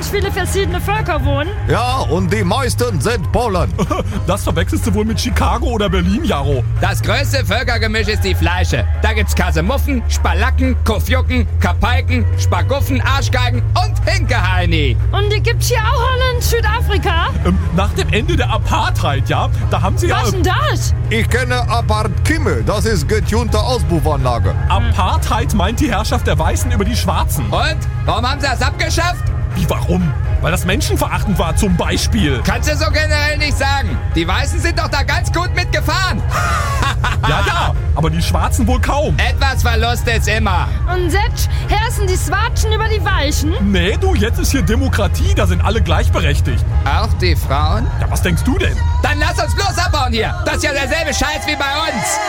viele verschiedene Völker wohnen? Ja, und die meisten sind Polen. Das verwechselst du wohl mit Chicago oder Berlin, Jaro. Das größte Völkergemisch ist die Fleische. Da gibt's Kasemuffen, Spalacken, Kofjucken, Kapaiken, Spaguffen, Arschgeigen und Hinkeheini. Und die gibt's hier auch alle in Südafrika? Nach dem Ende der Apartheid, ja, da haben sie ja... Was denn das? Ich kenne Apart-Kimme, das ist getunte Auspuffanlage. Apartheid meint die Herrschaft der Weißen über die Schwarzen. Und? Warum haben sie das abgeschafft? Wie, warum? Weil das menschenverachtend war, zum Beispiel. Kannst du so generell nicht sagen. Die Weißen sind doch da ganz gut mitgefahren. Ja, aber die Schwarzen wohl kaum. Etwas Verlust ist immer. Und jetzt herrschen die Schwarzen über die Weichen? Nee, du, jetzt ist hier Demokratie, da sind alle gleichberechtigt. Auch die Frauen? Ja, was denkst du denn? Dann lass uns bloß abhauen hier. Das ist ja derselbe Scheiß wie bei uns.